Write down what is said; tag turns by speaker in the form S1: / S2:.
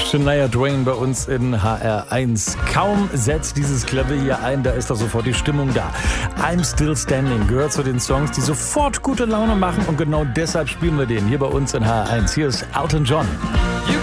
S1: Shania Twain bei uns in HR1. Kaum setzt dieses Klavier hier ein, da ist doch sofort die Stimmung da. I'm Still Standing gehört zu den Songs, die sofort gute Laune machen und genau deshalb spielen wir den hier bei uns in HR1. Hier ist Elton John.